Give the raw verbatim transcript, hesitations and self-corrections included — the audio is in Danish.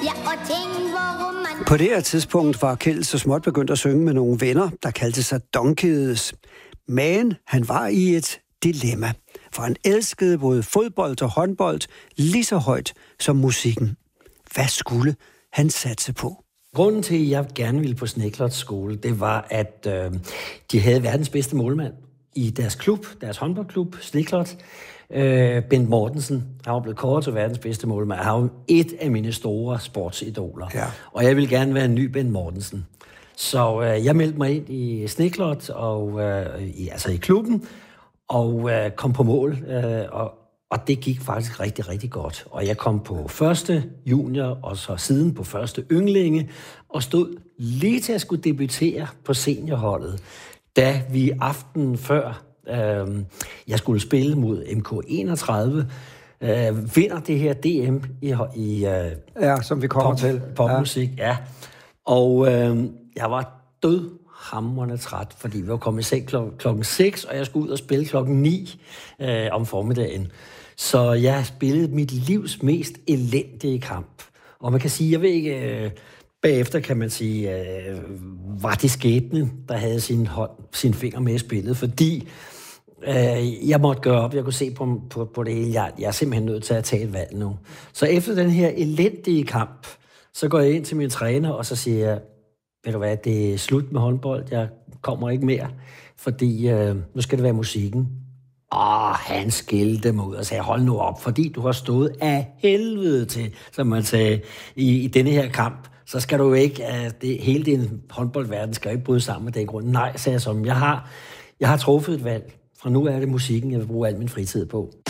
På det her tidspunkt var Kjeld så småt begyndt at synge med nogle venner, der kaldte sig Donkeys. Men han var i et dilemma, for han elskede både fodbold og håndbold lige så højt som musikken. Hvad skulle han satse på? Grunden til, at jeg gerne ville på Sneklots skole, det var, at øh, de havde verdens bedste målmand i deres klub, deres håndboldklub, Sneklot. Øh, Bent Mortensen, han var blevet kåret til verdens bedste målmand. Han var et af mine store sportsidoler. Ja. Og jeg ville gerne være en ny Bent Mortensen. Så øh, jeg meldte mig ind i Sneklot, og, øh, i, altså i klubben, og øh, kom på mål. Øh, og, og det gik faktisk rigtig, rigtig godt. Og jeg kom på første junior, og så siden på første ynglinge, og stod lige til at skulle debutere på seniorholdet, da vi aftenen før øh, jeg skulle spille mod M K enogtredive, øh, vinder det her D M i, i øh, ja, som vi kommer pop, til. Popmusik, ja. ja. Og øh, jeg var død hamrende træt, fordi vi var kommet i seng klok- klokken seks, og jeg skulle ud og spille klokken ni øh, om formiddagen. Så jeg spillede mit livs mest elendige kamp. Og man kan sige, jeg ved ikke, øh, bagefter kan man sige, øh, var det skæbnen, der havde sin, hånd, sin finger med i spillet, fordi øh, jeg måtte gøre op, jeg kunne se på, på, på det hele, jeg, jeg er simpelthen nødt til at tage et valg nu. Så efter den her elendige kamp, så går jeg ind til min træner, og så siger jeg, ved du hvad, det er slut med håndbold, jeg kommer ikke mere, fordi øh, nu skal det være musikken. Og han skældte mig ud og sagde, hold nu op, fordi du har stået af helvede til, som man sagde, i, i denne her kamp, så skal du ikke, uh, det, hele din håndboldverden skal ikke bryde sammen med det i grunden. Nej, sagde jeg som, jeg har, jeg har truffet et valg. Fra nu er det musikken, jeg vil bruge al min fritid på.